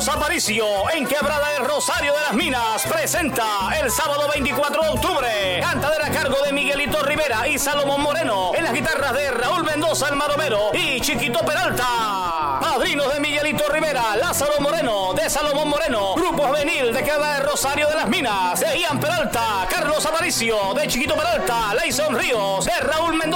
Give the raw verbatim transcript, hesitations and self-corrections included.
Carlos Aparicio, en Quebrada del Rosario de las Minas, presenta el sábado veinticuatro de octubre. Cantadera a cargo de Miguelito Rivera y Salomón Moreno. En las guitarras de Raúl Mendoza, el Maromero, y Chiquito Peralta. Padrinos de Miguelito Rivera, Lázaro Moreno, de Salomón Moreno. Grupo Juvenil de Quebrada del Rosario de las Minas, de Ian Peralta, Carlos Aparicio, de Chiquito Peralta, Leison Ríos, de Raúl Mendoza.